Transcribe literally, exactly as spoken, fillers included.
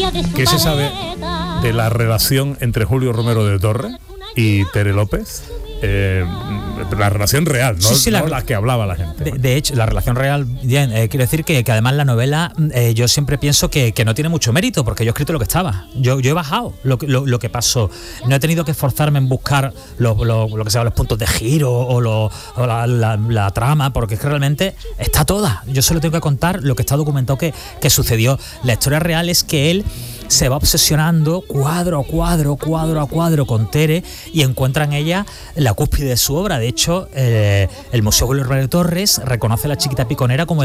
¿Qué se sabe de la relación entre Julio Romero de Torres y Tere López? Eh, la relación real, no, sí, sí, no la, la que hablaba la gente. De, de hecho, la relación real, bien, eh, quiero decir que, que además la novela, eh, yo siempre pienso que, que no tiene mucho mérito, porque yo he escrito lo que estaba. Yo, yo he bajado lo, lo, lo que pasó. No he tenido que esforzarme en buscar lo, lo, lo que se llama los puntos de giro o, lo, o la, la, la trama, porque es que realmente está toda. Yo solo tengo que contar lo que está documentado que, que sucedió. La historia real es que él se va obsesionando cuadro a cuadro, cuadro a cuadro con Tere y encuentra en ella la cúspide de su obra. De hecho, eh, el Museo Julio Romero de Torres reconoce a La Chiquita Piconera como